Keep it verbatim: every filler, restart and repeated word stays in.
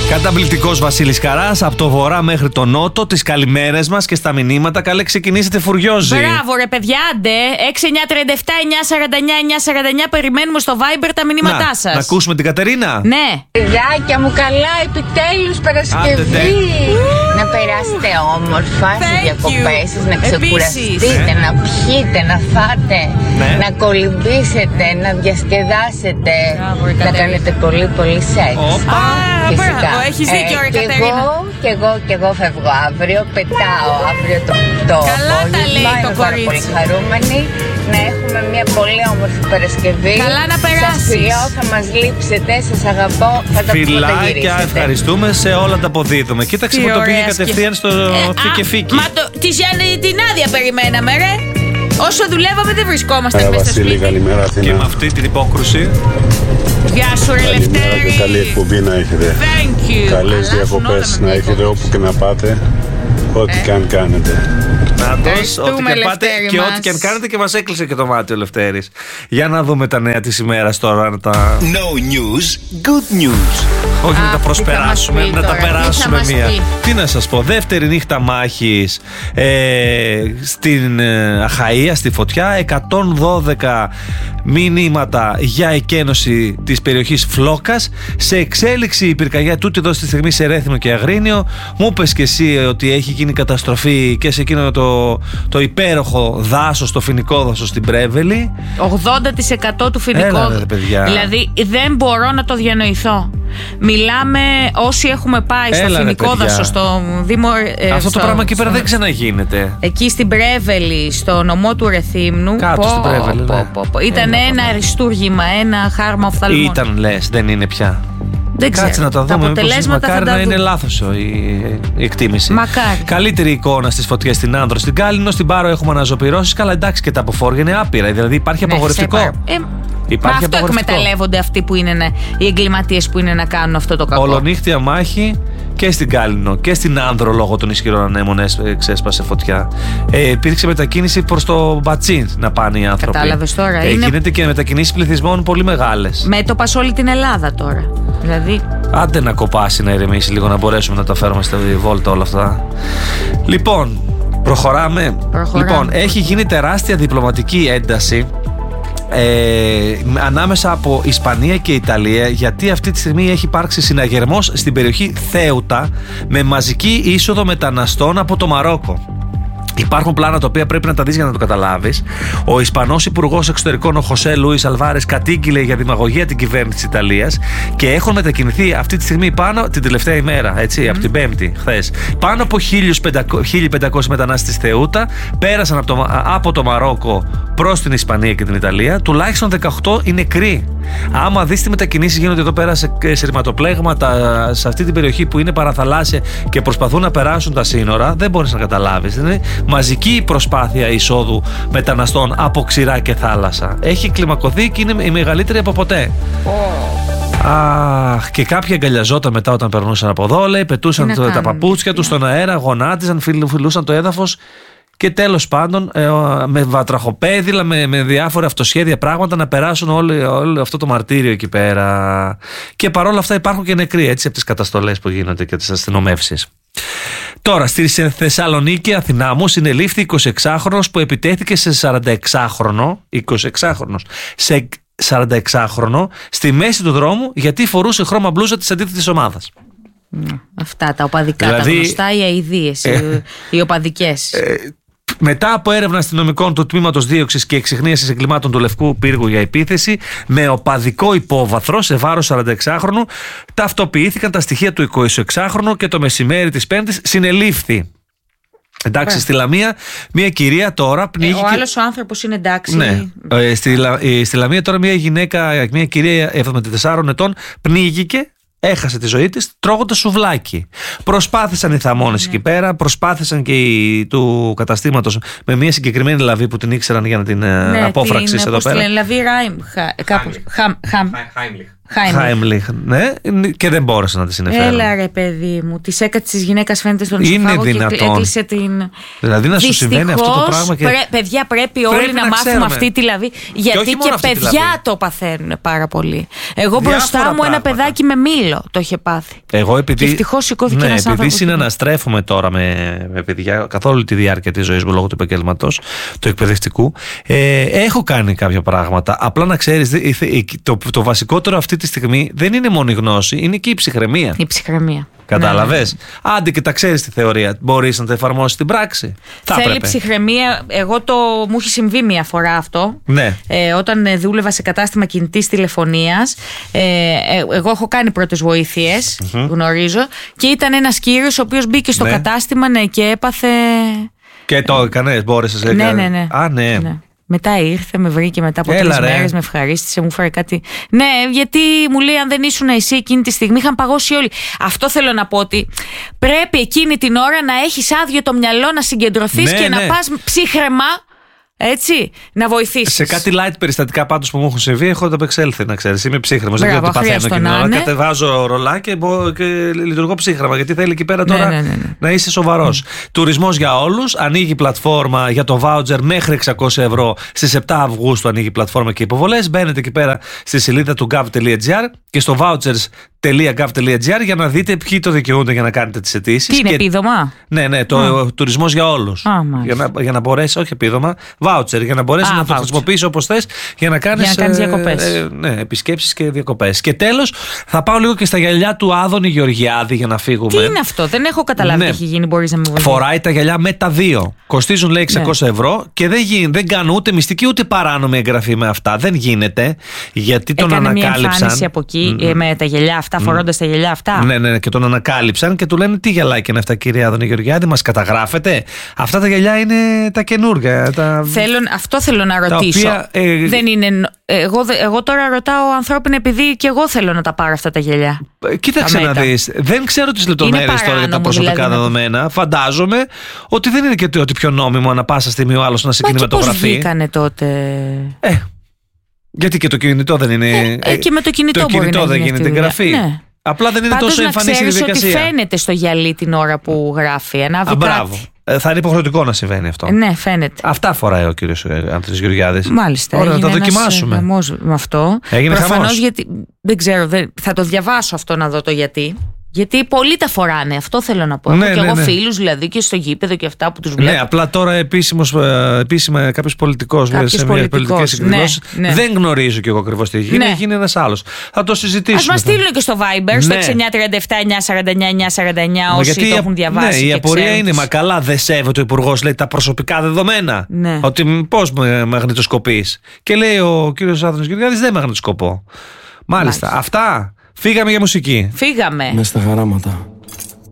Καταπληκτικός Βασίλης Καράς, από το βορρά μέχρι το νότο, τις καλημέρες μας και στα μηνύματα. Καλέ, ξεκινήσετε, φουριόζει. Μπράβο, ρε παιδιά, άντε. έξι εννιά τριάντα επτά εννιά σαράντα εννιά εννιά σαράντα εννιά. Περιμένουμε στο Viber τα μηνύματά σας. Να ακούσουμε την Κατερίνα. Ναι. Παιδάκια μου, καλά, επιτέλους Παρασκευή. Να περάσετε όμορφα στις διακοπές σας, να ξεκουραστείτε, να πιείτε, να φάτε, ναι. να κολυμπήσετε, να διασκεδάσετε, να κάνετε πολύ πολύ σεξ. Οπα. Φυσικά. Έχεις δίκιο, ρε ε, και Κατερίνα. εγώ, και εγώ, και εγώ φεύγω αύριο, πετάω αύριο το, το Καλά τα λέει απόγευμα. το Είμαι πάρα πολύ κορίτσι. χαρούμενη να έχουμε μια πολύ όμορφη Παρασκευή. Καλά να περάσεις. Σας φιλιώ, θα μας λείψετε, σας αγαπώ, θα τα Φιλάκια, γυρίσετε. ευχαριστούμε, σε όλα τα αποδίδουμε. Κοίταξε Τι που το πήγε ωραία κατευθείαν στο Ε, φίκε α, φίκι. Μα το, της, την άδεια περιμέναμε, ρε. Όσο δουλεύαμε δεν βρισκόμασταν Καλημέρα μέσα στο Βασίλη, σπίτι. καλημέρα Και Αθήνα. με αυτή την υπόκρουση. Γεια σου, ρε Καλημέρα Λευτέρη. και καλή εκπομπή να έχετε. Thank you. Καλές Αλλάζουν διακοπές όλα να με έχετε όπου και να πάτε. Ό,τι Ε. και αν κάνετε. Να το, Ευχαριστούμε, ό,τι και αν πάτε Λευτέρη και μας. ό,τι και αν κάνετε, και μας έκλεισε και το μάτι ο Λευτέρης. Για να δούμε τα νέα της ημέρας τώρα. Τα... No news, good news. Όχι Α, να τα τι προσπεράσουμε, θα μας πει να τα τώρα, τι θα περάσουμε μας μία. πει. Τι να σας πω, δεύτερη νύχτα μάχης ε, στην ε, Αχαΐα, στη Φωτιά. εκατόν δώδεκα μηνύματα για εκένωση της περιοχής Φλόκας. Σε εξέλιξη η πυρκαγιά τούτη εδώ στη στιγμή σε Ρέθυμνο και Αγρίνιο. Μου είπες και εσύ ότι έχει γίνει καταστροφή και σε εκείνο το, το υπέροχο δάσος, το φοινικό δάσος στην Πρέβελη. ογδόντα τοις εκατό του φοινικού. Έλα, ρε, παιδιά. Δηλαδή δεν μπορώ να το διανοηθώ. Μιλάμε όσοι έχουμε πάει στο Έλα, ρε, φοινικό παιδιά. δάσο, στο Δήμο. ε, Αυτό στο- το πράγμα εκεί πέρα στο- δεν ξαναγίνεται. Εκεί στην Πρέβελη, στο νομό του Ρεθύμνου. Κάτω στην Πρέβελη, ναι. Ήταν Έλα, ένα πάμε. αριστούργημα, ένα χάρμα οφθαλμών. Ήταν, λες, δεν είναι πια. Δεν ξέρω. Κάτσε να τα Τα δούμε. μήπως αποτελέσματα θα μακάρι τα να είναι δούμε. λάθος η, η εκτίμηση. Μακάρι. Καλύτερη εικόνα στις φωτιές στην Άνδρο, στην Κάλινο, στην Πάρο έχουμε αναζωπυρώσεις. Καλά, εντάξει, και τα αποφόρια είναι άπειρα. Δηλαδή υπάρχει Ναι, απαγορευτικό. σε πάρω. Ε, Υπάρχει μα αυτό απαγορευτικό. εκμεταλλεύονται αυτοί που είναι να- οι εγκληματίες που είναι να κάνουν αυτό το κακό. Ολονύχτια μάχη και στην Κάλινο και στην Άνδρο λόγω των ισχυρών ανέμων έσ- ξέσπασε φωτιά. Ε, υπήρξε μετακίνηση προς το Μπατσίν να πάνε οι άνθρωποι. Κατάλαβες τώρα, Ε, είναι- Γίνεται και μετακινήσεις πληθυσμών πολύ μεγάλες. Μέτωπα σε όλη την Ελλάδα τώρα. Δηλαδή. Άντε να κοπάσει, να ηρεμήσει λίγο, να μπορέσουμε να τα φέρουμε στη βόλτα όλα αυτά. Λοιπόν, προχωράμε. Προχωράμε. Λοιπόν, έχει γίνει τεράστια διπλωματική ένταση ε, ανάμεσα από Ισπανία και Ιταλία, γιατί αυτή τη στιγμή έχει υπάρξει συναγερμός στην περιοχή Θέουτα με μαζική είσοδο μεταναστών από το Μαρόκο. Υπάρχουν πλάνα τα οποία πρέπει να τα δεις για να το καταλάβεις. Ο Ισπανός Υπουργός Εξωτερικών, ο Χωσέ Λούις Αλβάρες, κατήγγειλε για δημαγωγία την κυβέρνηση της Ιταλίας και έχουν μετακινηθεί αυτή τη στιγμή πάνω, την τελευταία ημέρα, έτσι, mm. από την Πέμπτη, χθες, πάνω από χίλια πεντακόσιοι μετανάστες στη Θεούτα πέρασαν από το, από το Μαρόκο προς την Ισπανία και την Ιταλία. Τουλάχιστον δεκαοκτώ είναι νεκροί. Άμα δεις τι μετακινήσεις γίνονται εδώ πέρα σε σειρματοπλέγματα, σε αυτή την περιοχή που είναι παραθαλάσσια και προσπαθούν να περάσουν τα σύνορα, δεν μπορείς να καταλάβεις. Είναι μαζική η προσπάθεια εισόδου μεταναστών από ξηρά και θάλασσα. Έχει κλιμακωθεί και είναι η μεγαλύτερη από ποτέ. Oh. Αχ, και κάποιοι αγκαλιαζόταν μετά όταν περνούσαν από εδώ, λέει, πετούσαν το, τα παπούτσια τους στον αέρα, γονάτιζαν, φιλούσαν το έδαφος. Και τέλος πάντων, ε, με βατραχοπέδιλα, με, με διάφορα αυτοσχέδια πράγματα να περάσουν όλο, όλο αυτό το μαρτύριο εκεί πέρα. Και παρόλα αυτά υπάρχουν και νεκροί, έτσι, από τις καταστολές που γίνονται και τις αστυνομεύσεις. Τώρα, στη Θεσσαλονίκη, Αθηνά μου, συνελήφθη εικοσιεξάχρονος που επιτέθηκε σε σαρανταεξάχρονο, εικοσιεξάχρονος, σε σαρανταεξάχρονο στη μέση του δρόμου γιατί φορούσε χρώμα μπλούζα της αντίθετης ομάδας. Αυτά τα οπαδικά, Δηλαδή, τα γνωστά, οι αηδίες, ε, οι, οι οπαδικές. Ε, μετά από έρευνα αστυνομικών του Τμήματος Δίωξης και Εξιχνίασης Εγκλημάτων του Λευκού Πύργου για επίθεση με οπαδικό υπόβαθρο σε βάρος σαρανταεξάχρονου, ταυτοποιήθηκαν τα στοιχεία του εικοσιεξάχρονου και το μεσημέρι της Πέμπτης συνελήφθη. Εντάξει, yeah. Στη Λαμία, μια κυρία τώρα πνίγηκε. Ε, ο άλλος ο άνθρωπος είναι εντάξει. Ναι. Ε, στη, ε, στη Λαμία τώρα μια γυναίκα, μια κυρία εβδομήντα τεσσάρων ετών πνίγηκε. Έχασε τη ζωή της τρώγοντας σουβλάκι. Προσπάθησαν οι θαμώνες ναι. εκεί πέρα, προσπάθησαν και οι του καταστήματος με μια συγκεκριμένη λαβή που την ήξεραν για να την ναι, απόφραξεις εδώ πέρα. Ναι, λαβή Ράιμ, κάπως. Χάιμλιχ. Ναι, και δεν μπόρεσε να τη συνεφέρει. Έλα ρε παιδί μου, τη έκατσε τη γυναίκα φαίνεται στον ισοφάγο και έκλεισε την. Δηλαδή να σου συμβαίνει αυτό το πράγμα. Και... Πρέ, παιδιά, πρέπει, πρέπει όλοι να, να μάθουμε ξέρουμε. αυτή τη λαβή. Γιατί και, και παιδιά το παθαίνουν πάρα πολύ. Εγώ Διάφορα μπροστά μου πράγματα. ένα παιδάκι με μήλο το είχε πάθει. Εγώ επειδή. Ευτυχώς σηκώθηκε ένας άνθρωπος. Επειδή συναναστρέφουμε τώρα με, με παιδιά καθ' όλη τη διάρκεια τη ζωή μου λόγω του επαγγέλματος, του εκπαιδευτικού, ε, έχω κάνει κάποια πράγματα. Απλά να ξέρεις, το, το βασικότερο αυτή τη στιγμή δεν είναι μόνο η γνώση, είναι και η ψυχραιμία. Η ψυχραιμία. Κατάλαβες. Ναι. Άντε και τα ξέρεις τη θεωρία. Μπορείς να τα εφαρμόσεις στην πράξη. Θα Θέλει έπρεπε. ψυχραιμία. Εγώ το μου έχει συμβεί μία φορά αυτό. Ναι. Ε, όταν δούλευα σε κατάστημα κινητής τηλεφωνίας. Ε, εγώ έχω κάνει πρώτες βοήθειες, mm-hmm. γνωρίζω. Και ήταν ένας κύριος ο οποίος μπήκε στο ναι. κατάστημα ναι, και έπαθε. Και το έκανες, μπόρεσες. Ναι, ναι, ναι, ναι. Α, ναι. ναι. Μετά ήρθε, με βρήκε μετά από τρεις μέρες, με ευχαρίστησε, μου φέρε κάτι. Ναι, γιατί μου λέει, αν δεν ήσουν εσύ εκείνη τη στιγμή, είχαν παγώσει όλοι. Αυτό θέλω να πω, ότι πρέπει εκείνη την ώρα να έχεις άδειο το μυαλό, να συγκεντρωθείς ναι, και ναι. να πας ψύχραιμα. Έτσι, να βοηθήσεις. Σε κάτι light περιστατικά πάντως που μου έχουν συμβεί, έχω ανταπεξέλθει, να ξέρεις. Είμαι ψύχρεμος. Δεν ξέρω τι παθαίνω εκείνη την ώρα. Κατεβάζω ρολά και, και λειτουργώ ψύχρεμα. Γιατί θέλει εκεί πέρα τώρα ναι, ναι, ναι, ναι. να είσαι σοβαρός. Mm. Τουρισμός για όλους. Ανοίγει πλατφόρμα για το voucher μέχρι εξακόσια ευρώ. Στις επτά Αυγούστου ανοίγει η πλατφόρμα και υποβολές. Μπαίνετε εκεί πέρα στη σελίδα του gov.gr και στο vouchers.gov.gr για να δείτε ποιοι το δικαιούνται για να κάνετε τις αιτήσεις. Τι είναι, και... επίδομα? Ναι, ναι, το mm. τουρισμός για όλους. Ah, για, να, για να μπορέσει, όχι επίδομα. Voucher, για να μπορέσει ah, να voucher. το χρησιμοποιήσει όπως θες για να κάνεις, για να κάνεις διακοπές. Ε, ε, ναι, επισκέψεις και διακοπές. Και τέλος, θα πάω λίγο και στα γυαλιά του Άδωνη Γεωργιάδη για να φύγουμε. Τι είναι αυτό, δεν έχω καταλάβει ναι. τι έχει γίνει, μπορείς να μου βοηθήσεις. Φοράει τα γυαλιά με τα δύο. Κοστίζουν λέει εξακόσια ναι. ευρώ και δεν, γι, δεν κάνουν ούτε μυστική ούτε παράνομη εγγραφή με αυτά. Δεν γίνεται. Γιατί τον Έκανε ανακάλυψαν. Μια εμφάνιση από εκεί mm. με τα γυαλιά αυτά, φορώντας mm. τα γυαλιά αυτά. Ναι, ναι, και τον ανακάλυψαν και του λένε τι γυαλάκια είναι αυτά, κύριε Άδωνη Γεωργιάδη, μας καταγράφετε. Αυτά τα γυαλιά είναι τα καινούργια. Τα... Θέλω, αυτό θέλω να ρωτήσω. Οποία, ε, δεν είναι, εγώ, εγώ τώρα ρωτάω ανθρώπινα επειδή και εγώ θέλω να τα πάρω αυτά τα γυαλιά. Κοίταξε να δεις. Δεν ξέρω τις λεπτομέρειες τώρα για τα προσωπικά δηλαδή, δεδομένα. Φαντάζομαι ότι δεν είναι και ότι πιο νόμιμο ανά πάσα στιγμή ο άλλος να σε κινηματογραφεί. Πώς βγήκανε τότε. Ε, γιατί και το κινητό δεν είναι. Ε, ε, και με το κινητό, το μπορεί κινητό να δεν γίνεται εγγραφή. Ναι. Απλά δεν είναι πάντως τόσο εμφανής η διαδικασία. Ότι φαίνεται στο γυαλί την ώρα που γράφει. Ανάβει Α, μπράβο. Ε, θα είναι υποχρεωτικό να συμβαίνει αυτό. Ε, ναι, φαίνεται. Αυτά φοράει ο κύριος Άδωνης Γεωργιάδης. Μάλιστα. Ωραία, να τα δοκιμάσουμε. Με αυτό. Έγινε χαμός. Γιατί. Δεν ξέρω, δεν, θα το διαβάσω αυτό να δω το γιατί. Γιατί πολλοί τα φοράνε, αυτό θέλω να πω. Ναι, Έχω ναι, και εγώ ναι. φίλους δηλαδή και στο γήπεδο και αυτά που τους βλέπω. Ναι, απλά τώρα επίσημος, επίσημα κάποιος πολιτικός σε μια πολιτικές εκδηλώσεις. Ναι, ναι. Δεν γνωρίζω κι εγώ ακριβώς τι γίνει. Ναι. Γίνει ένας άλλος. Θα το συζητήσουμε. Ας μας στείλουν και στο Viber, ναι. στο έξι εννιά τρία επτά εννιά σαράντα εννιά εννιά σαράντα εννιά όσοι γιατί το έχουν διαβάσει. Ναι, η απορία ξέρουν. είναι, μα καλά δεν σέβεται ο υπουργός, λέει, τα προσωπικά δεδομένα. Ναι. Ότι πώς μαγνητοσκοπείς. Και λέει ο κύριος Άδωνης Γεωργιάδης, δεν μαγνητοσκοπώ. Μάλιστα. Αυτά. Φύγαμε για μουσική. Φύγαμε. Μες στα χαράματα.